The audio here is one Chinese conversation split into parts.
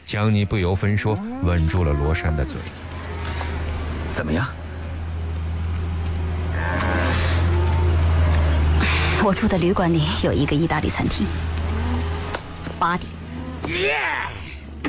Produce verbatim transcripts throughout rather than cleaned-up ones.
强尼不由分说吻住了罗珊的嘴。 怎么样？ 我住的旅馆里有一个意大利餐厅，八点。Yeah!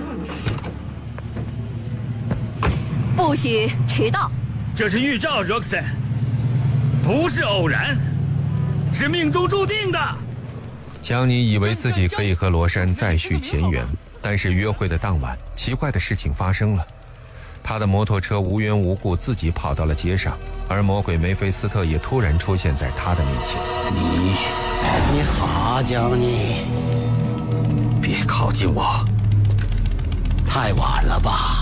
不许迟到。 这是预兆 ，Roxanne， 不是偶然，是命中注定的。 强尼以为自己可以和罗珊再续前缘，但是约会的当晚，奇怪的事情发生了。他的摩托车无缘无故自己跑到了街上，而魔鬼梅菲斯特也突然出现在他的面前。 你， 你好，强尼， 别靠近我！ 太晚了吧？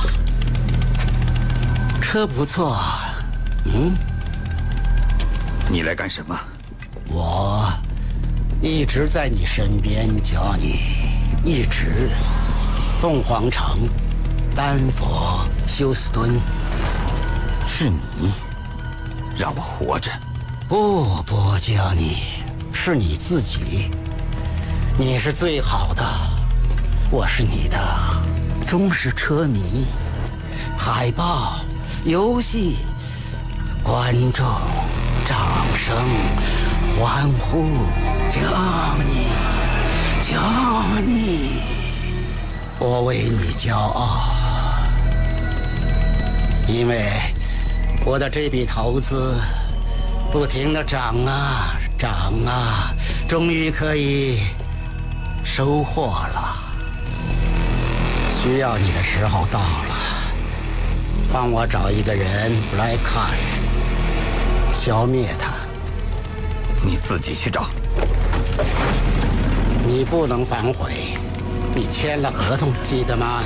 车不错，嗯？ 你来干什么？ 我一直在你身边，强尼，一直。凤凰城、丹佛、休斯敦， 是你让我活着。 不不，强尼，是你自己。你是最好的，我是你的忠实车迷。海报、游戏、观众、掌声、欢呼，强尼，强尼，我为你骄傲，因为我的这笔投资不停地涨啊涨啊，终于可以收获了。需要你的时候到了，帮我找一个人 Black Cat， 消灭他。 你自己去找。 你不能反悔，你签了合同，记得吗？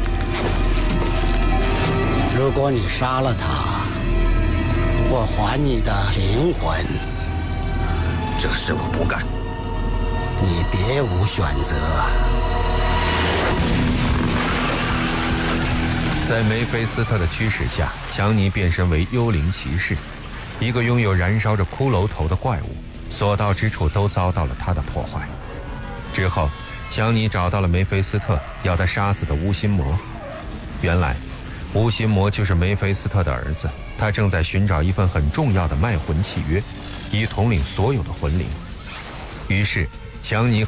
如果你杀了他，我还你的灵魂。 这事我不干。 你别无选择。 在梅菲斯特的驱使下，强尼变身为幽灵骑士，一个拥有燃烧着骷髅头的怪物，所到之处都遭到了他的破坏。之后，强尼找到了梅菲斯特要他杀死的乌心魔。原来，乌心魔就是梅菲斯特的儿子，他正在寻找一份很重要的卖魂契约，以统领所有的魂灵。于是，强尼